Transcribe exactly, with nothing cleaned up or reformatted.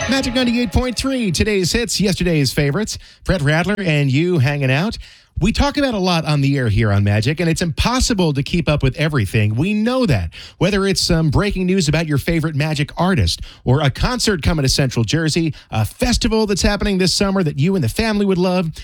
Magic ninety-eight point three, today's hits, yesterday's favorites. Brett Rattler and you hanging out. We talk about a lot on the air here on Magic, and it's impossible to keep up with everything. We know that. Whether it's some breaking news about your favorite Magic artist, or a concert coming to Central Jersey, a festival that's happening this summer that you and the family would love,